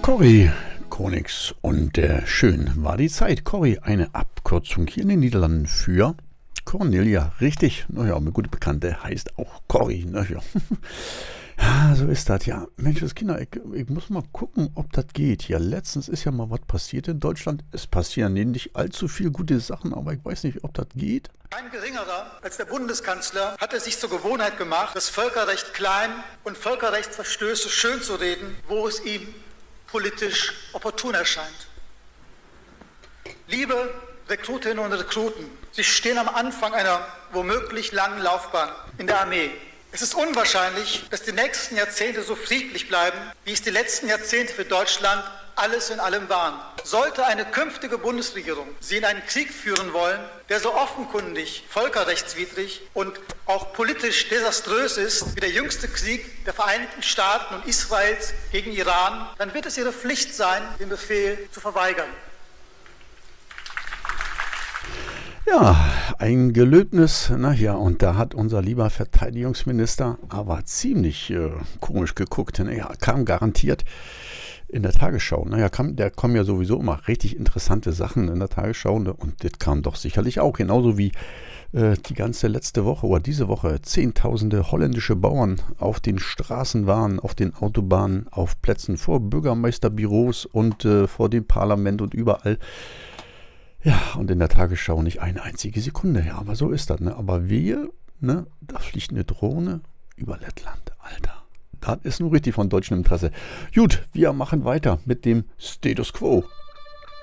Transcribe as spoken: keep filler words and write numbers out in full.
Corrie Konings und äh, schön war die Zeit. Corrie, eine Abkürzung hier in den Niederlanden für Cornelia. Richtig, naja, eine gute Bekannte heißt auch Corrie. Naja. Ja, so ist das, ja. Mensch, das Kinder, ich, ich muss mal gucken, ob das geht. Ja, letztens ist ja mal was passiert in Deutschland. Es passieren nicht allzu viele gute Sachen, aber ich weiß nicht, ob das geht. Kein geringerer als der Bundeskanzler hat es sich zur Gewohnheit gemacht, das Völkerrecht klein und Völkerrechtsverstöße schön zu reden, wo es ihm politisch opportun erscheint. Liebe Rekrutinnen und Rekruten, Sie stehen am Anfang einer womöglich langen Laufbahn in der Armee. Es ist unwahrscheinlich, dass die nächsten Jahrzehnte so friedlich bleiben, wie es die letzten Jahrzehnte für Deutschland alles in allem waren. Sollte eine künftige Bundesregierung Sie in einen Krieg führen wollen, der so offenkundig völkerrechtswidrig und auch politisch desaströs ist wie der jüngste Krieg der Vereinigten Staaten und Israels gegen Iran, dann wird es Ihre Pflicht sein, den Befehl zu verweigern. Ja, ein Gelöbnis, na ja, und da hat unser lieber Verteidigungsminister aber ziemlich äh, komisch geguckt. Naja, kam garantiert in der Tagesschau. Naja, kam, da kommen ja sowieso immer richtig interessante Sachen in der Tagesschau und das kam doch sicherlich auch, genauso wie äh, die ganze letzte Woche oder diese Woche zehntausende holländische Bauern auf den Straßen waren, auf den Autobahnen, auf Plätzen vor Bürgermeisterbüros und äh, vor dem Parlament und überall. Ja, und in der Tagesschau nicht eine einzige Sekunde. Ja, aber so ist das, ne? Aber wir, ne, da fliegt eine Drohne über Lettland, Alter. Das ist nur richtig von deutschem Interesse. Gut, wir machen weiter mit dem Status Quo.